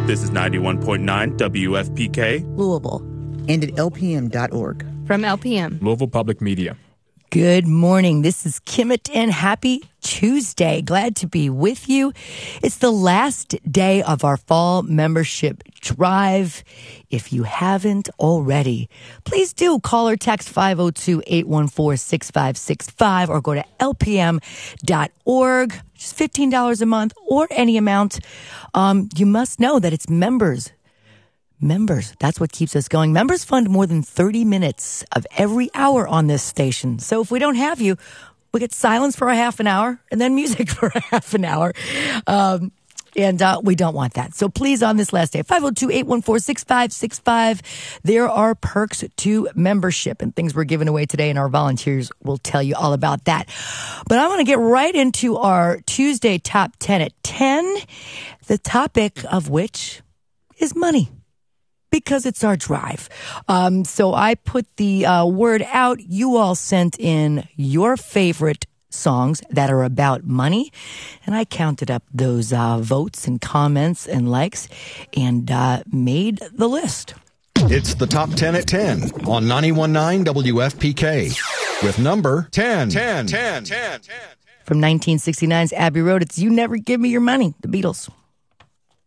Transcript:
This is 91.9 WFPK, Louisville, and at lpm.org. From LPM, Louisville Public Media. Good morning. This is Kimmett, and happy Tuesday. Glad to be with you. It's the last day of our fall membership drive. If you haven't already, please do call or text 502-814-6565 or go to lpm.org. Just $15 a month or any amount. You must know that it's members. That's what keeps us going. Members fund more than 30 minutes of every hour on this station. So if we don't have you, we get silence for a half an hour and then music for a half an hour. And we don't want that. So please, on this last day, 502-814-6565, there are perks to membership and things we're giving away today, and our volunteers will tell you all about that. But I want to get right into our Tuesday Top 10 at 10, the topic of which is money, because it's our drive. So I put the word out. You all sent in your favorite songs that are about money, and I counted up those votes and comments and likes and made the list. It's the Top 10 at 10 on 91.9 WFPK with number 10. From 1969's Abbey Road, it's You Never Give Me Your Money, the Beatles.